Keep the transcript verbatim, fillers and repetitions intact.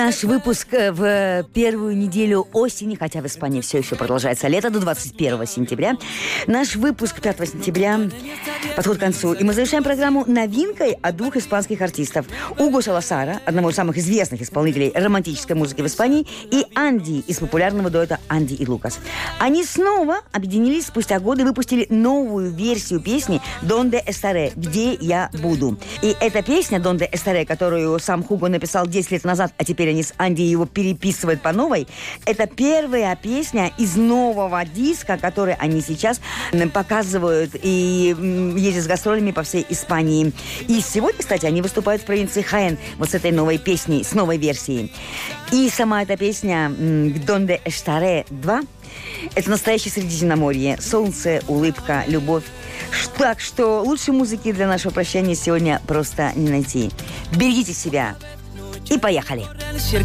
Наш выпуск в первую неделю осени, хотя в Испании все еще продолжается лето, до двадцать первого сентября. Наш выпуск пятого сентября подходит к концу. И мы завершаем программу новинкой от двух испанских артистов. Уго Саласара, одного из самых известных исполнителей романтической музыки в Испании, и Анди из популярного дуэта Анди и Лукас. Они снова объединились спустя годы и выпустили новую версию песни «Donde estaré», «Где я буду». И эта песня «Donde estaré», которую сам Хуго написал десять лет назад, а теперь они с Анди его переписывают по новой, это первая песня из нового диска, который они сейчас показывают и ездят с гастролями по всей Испании. И сегодня, кстати, они выступают в провинции Хаэн вот с этой новой песней, с новой версией. И сама эта песня «Donde estaré два» — это настоящее Средиземноморье. Солнце, улыбка, любовь. Так что лучшей музыки для нашего прощания сегодня просто не найти. Берегите себя. И поехали.